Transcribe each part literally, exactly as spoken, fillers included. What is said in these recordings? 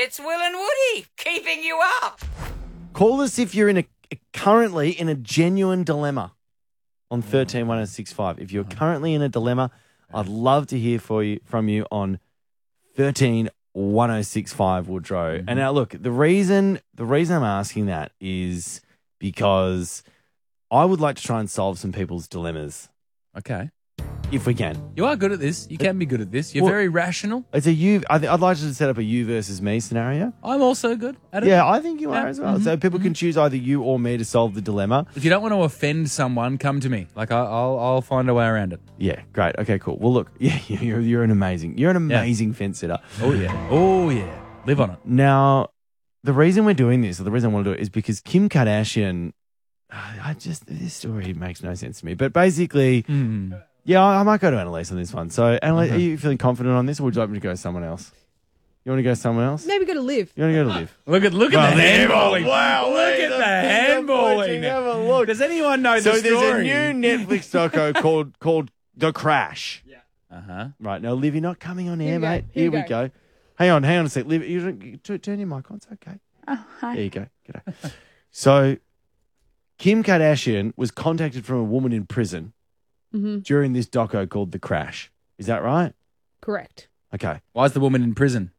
It's Will and Woody keeping you up. Call us if you're in a currently in a genuine dilemma on thirteen one oh six five. If you're currently in a dilemma, I'd love to hear for you from you on thirteen one oh six five Woodrow. Mm-hmm. And now look, the reason the reason I'm asking that is because I would like to try and solve some people's dilemmas. Okay. If we can. You are good at this. You can be good at this. You're Well, very rational. It's a you. I th- I'd like to set up a you versus me scenario. I'm also good at it. Yeah, I think you are Yeah. as well. Mhm. So people can choose either you or me to solve the dilemma. If you don't want to offend someone, come to me. Like, I- I'll I'll find a way around it. Yeah, great. Okay, cool. Well, look, yeah, you're, you're an amazing, you're an Yeah. amazing fence sitter. Oh, yeah. Oh, yeah. Live on it. Now, the reason we're doing this, or the reason I want to do it, is because Kim Kardashian. I just this story makes no sense to me. But basically, Mm. yeah, I I might go to Annalise on this one. So, Annalise, Okay. are you feeling confident on this, or would you like me to go someone else? You want to go someone else? Maybe go to Liv. You want to go to Liv? Look at look Well, at the there- handballing. wow, look wait, at the that's- handballing. Have a look. Does anyone know So the there's story? a new Netflix doco called called The Crash. Yeah. Uh huh. Right now, Liv, you're not coming on Here air, we go. mate. Here Here we we go. Hang on, hang on a sec. Liv, you don't, you t- turn your mic on. It's okay. Oh, hi. There you go. G'day. So, Kim Kardashian was contacted from a woman in prison Mm-hmm. during this doco called The Crash. Is that right? Correct. Okay. Why is the woman in prison?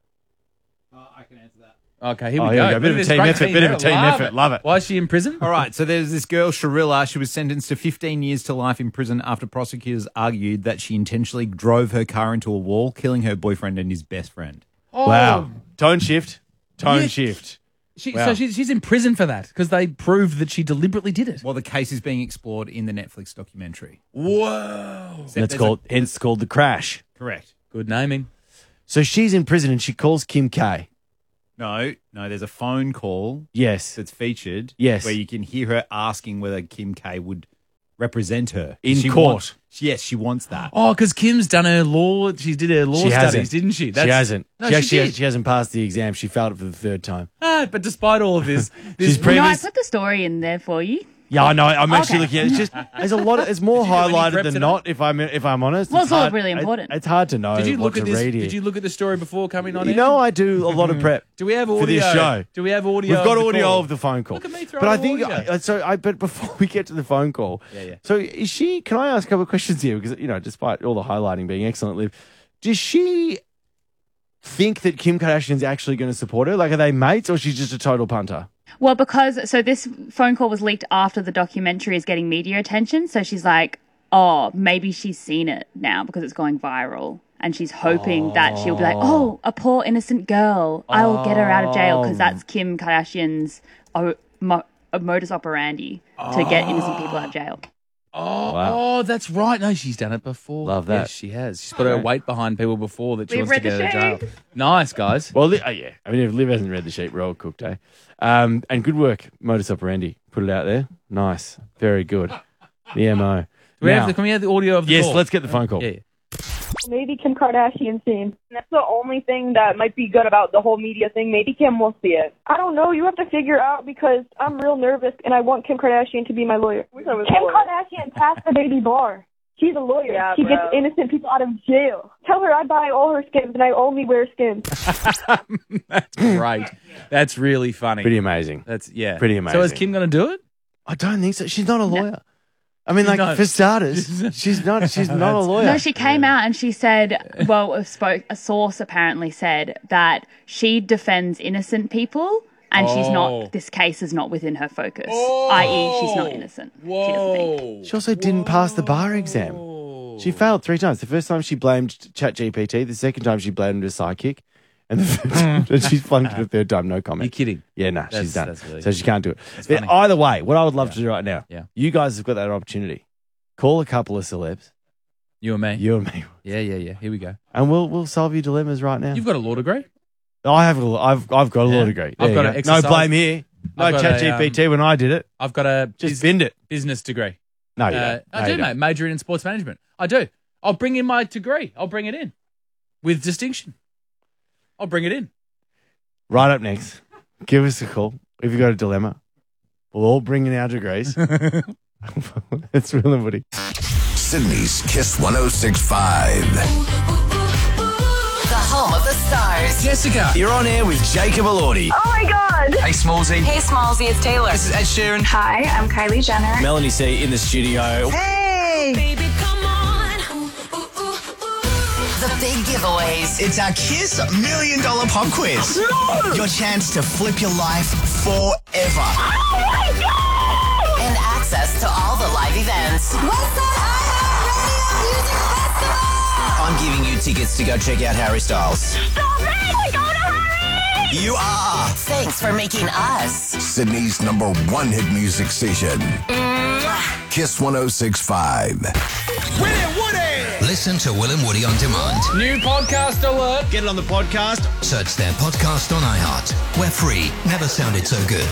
I can answer that. Okay, here Oh, we here go. we go. Bit of a Look at team this effort, great bit of a team Love effort. Love it. Why is she in prison? All right, so there's this girl, Sharilla. She was sentenced to fifteen years to life in prison after prosecutors argued that she intentionally drove her car into a wall, killing her boyfriend and his best friend. Oh. Wow. Tone shift. Tone Yeah. shift. She, Wow. So she's, she's in prison for that because they proved that she deliberately did it. Well, the case is being explored in the Netflix documentary. Whoa. That's there's called, hence called The Crash. Correct. Good naming. So she's in prison and she calls Kim K. No, no, there's a phone call Yes. that's featured. Yes. Where you can hear her asking whether Kim K would represent her. In She court. wants- yes, she wants that. Oh, because Kim's done her law. She did her law She studies, hasn't. didn't she? she hasn't. No, she, she, actually did. she hasn't passed the exam. She failed it for the third time. Ah, but despite all of this, this She's No, I previous. put the story in there for you. Yeah, I know. I'm actually Okay. looking at it. It's just there's a lot of it's more Did you do any highlighted prep than tonight? not. If I'm if I'm honest, Well, it's all hard- really it- important. it's hard to know. Did you what look to at this? read here. Did you look at the story before coming on? You air? know, I do a lot of prep. Do we have audio for this show? Do we have audio? We've got of the audio call? of the phone call. Look at me throwing But I think audio. I, so. I but before we get to the phone call, Yeah, yeah. So is she? Can I ask a couple of questions here? Because you know, despite all the highlighting being excellent, Liv, does she think that Kim Kardashian's actually going to support her? Like, are they mates, or she's just a total punter? Well, because so this phone call was leaked after the documentary is getting media attention. So she's like, oh, maybe she's seen it now because it's going viral. And she's hoping that she'll be like, oh, a poor innocent girl. I will get her out of jail because that's Kim Kardashian's o- mo- a modus operandi to get innocent people out of jail. Oh, Wow. oh, that's right. No, she's done it before. Love that. Yes, she has. She's put her weight behind people before that she We've wants to read get the out of sheet. jail. Nice, guys. Well, Li- oh, yeah. I mean, if Liv hasn't read the sheet, we're all cooked, eh? Um, and good work, modus operandi. Put it out there. Nice. Very good. The M O. Do we Now- have the, can we have the audio of the yes, call? let's get the phone call. Yeah, yeah. Maybe Kim Kardashian seen. That's the only thing that might be good about the whole media thing. Maybe Kim will see it. I don't know. You have to figure out because I'm real nervous and I want Kim Kardashian to be my lawyer. Kim Kardashian passed the baby bar. She's a lawyer. Yeah, she bro. gets innocent people out of jail. Tell her I buy all her skims and I only wear skims. That's great. That's really funny. Pretty amazing. That's yeah. Pretty So is amazing. Kim going to do it? I don't think so. She's not a lawyer. I mean, She's like, not. for starters, she's not She's not a That's- lawyer. No, she came out and she said, well, a, spoke, a source apparently said that she defends innocent people and she's Oh. not, this case is not within her focus, that is she's not innocent. She doesn't think. She also didn't pass the bar exam. She failed three times. The first time she blamed ChatGPT. The second time she blamed her sidekick. And the third time, and she's flunked it the third time. No comment. You're kidding. Yeah, no, That's- she's done. that's really- so she can't do it. That's But funny. either way, what I would love to do right now, Yeah. you guys have got that opportunity. Call a couple of celebs, You and me. you and me, Yeah, yeah, yeah. Here we go. and we'll we'll solve your dilemmas right now. You've got a law degree. I have a, I've I've got a Yeah. law degree. I've There got you an go. exercise- No blame here. No I've got a, ChatGPT when I did it. I've got a Just bus- binned it. business degree. No, you Uh, don't. I No, do, you don't. mate. Majoring in sports management. I do. I'll bring in my degree. I'll bring it in with distinction. I'll bring it in. Right up next, give us a call if you've got a dilemma. We'll all bring in our degrees. It's Will and Woody. Sydney's Kiss one oh six point five. The home of the stars. Jessica. You're on air with Jacob Elordi. Oh my god! Hey, Smallsy. Hey, Smallsy, it's Taylor. This is Ed Sheeran. Hi, I'm Kylie Jenner. Melanie C in the studio. Baby, come on. The big giveaways. It's our Kiss Million Dollar Pop Quiz. No! Your chance to flip your life forever. Oh my god! And access to all the live events. What's the Radio Music Festival? I'm giving you tickets to go check out Harry Styles. Stop it! I gotta hurry! You are Thanks for making us Sydney's number one hit music station. mm. Kiss one oh six point five. Will and Woody. Listen to Will and Woody on demand. New podcast alert. Get it on the podcast. Search their podcast on iHeart. We're free. Never sounded so good.